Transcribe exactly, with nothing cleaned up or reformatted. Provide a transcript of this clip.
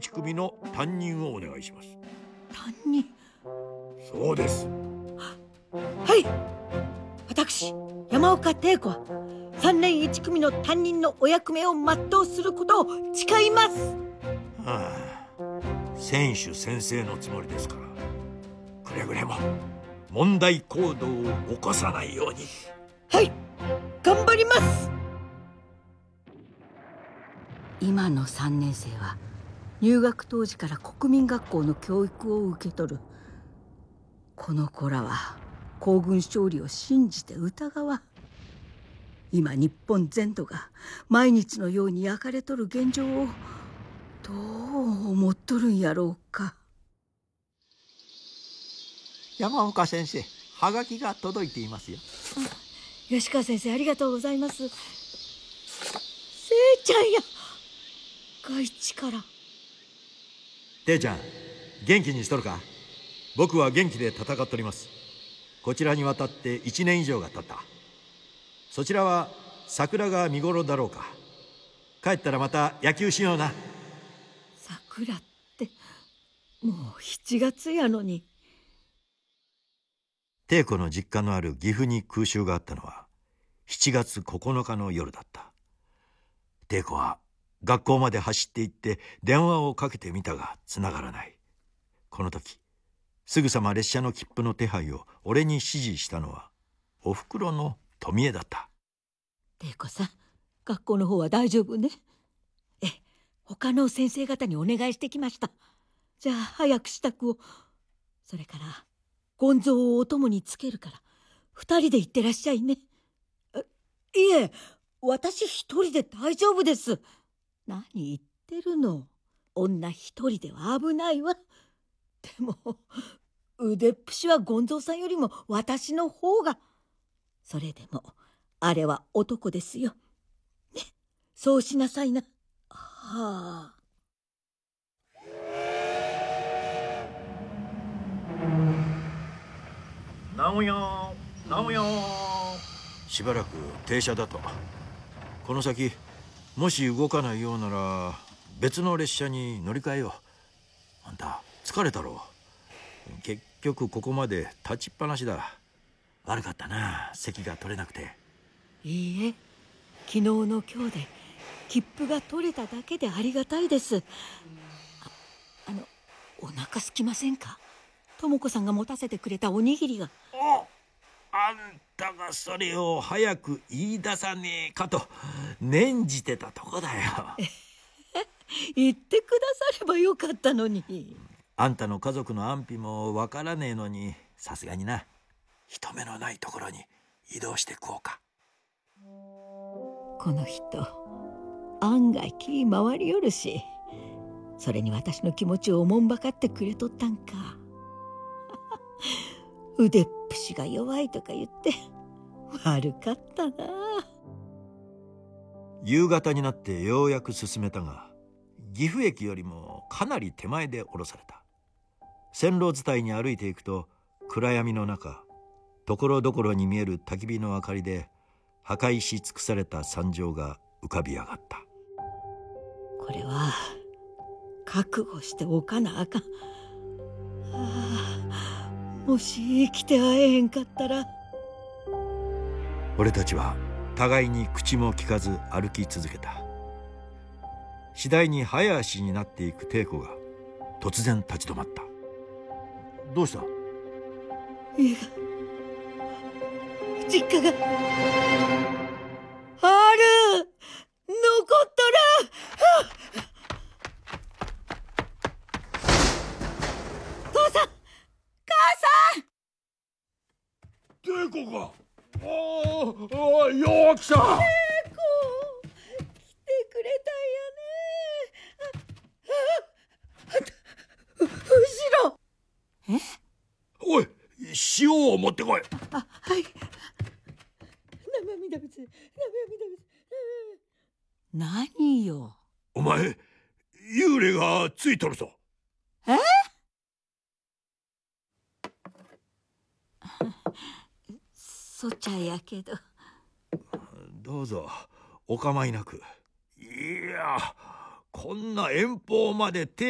一組の担任をお願いします。 担任？ そうです。 はい、私山岡貞子は三年一組の担任のお役目を全うすることを誓います。 はあ、選手先生のつもりですから、くれぐれも問題行動を起こさないように。 はい、頑張ります。今のさんねん生は入学当時から国民学校の教育を受け取る。この子らは皇軍勝利を信じて疑わん。今日本全土が毎日のように焼かれとる現状をどう思っとるんやろうか。 山岡先生、はがきが届いていますよ。 吉川先生、ありがとうございます。せいちゃんや、外地から。 ていちゃん、元気にしとるか？僕は元気で戦っております。こちらに渡っていちねん以上が経った。そちらは桜が見頃だろうか？帰ったらまた野球しような。 桜ってもうしちがつやのに。 貞子の実家のある岐阜に空襲があったのはしちがつここのかの夜だった。貞子は学校まで走って行って電話をかけてみたがつながらない。この時すぐさま列車の切符の手配を俺に指示したのはおふくろの富江だった。 貞子さん、学校の方は大丈夫ね？ええ、他の先生方にお願いしてきました。じゃあ早く支度を。それからゴンゾーをお供につけるから二人で行ってらっしゃいね。いえ、私一人で大丈夫です。何言ってるの。女一人では危ないわ。でも腕っぷしはゴンゾーさんよりも私の方が。それでもあれは男ですよ。ね、そうしなさいな。はあ。 直哉、直哉。しばらく停車だと。この先もし動かないようなら別の列車に乗り換えよう。あんた疲れたろう。結局ここまで立ちっぱなしだ。悪かったな、席が取れなくて。 いいえ、昨日の今日で切符が取れただけでありがたいです。あ、あのお腹空きませんか？智子さんが持たせてくれたおにぎりが。 お、あんたがそれを早く言い出さねえかと念じてたとこだよ。 言ってくださればよかったのに。 あんたの家族の安否もわからねえのに、さすがにな、人目のないところに移動して食おうか。 この人案外気回りよるし、それに私の気持ちをおもんばかってくれとったんか。腕っぷしが弱いとか言って悪かったな。 夕方になってようやく進めたが、岐阜駅よりもかなり手前で降ろされた。線路伝いに歩いていくと、暗闇の中ところどころに見える焚き火の明かりで破壊し尽くされた惨状が浮かび上がった。 これは覚悟しておかなあかん。ああ、もし生きて会えへんかったら。 俺たちは互いに口も聞かず歩き続けた。次第に早足になっていく貞子が突然立ち止まった。どうした？ 家が、実家がある、残っとる。父さん、母さん。 貞子か。ああ、よう来た。 貞子、来てくれたんやね。ああ、後ろ。え？ おい、塩を持ってこい。 あ、はい。涙水、涙水。何よ。 お前、幽霊がついとるぞ。 え？そちゃやけど。 どうぞお構いなく。いや、こんな遠方まで手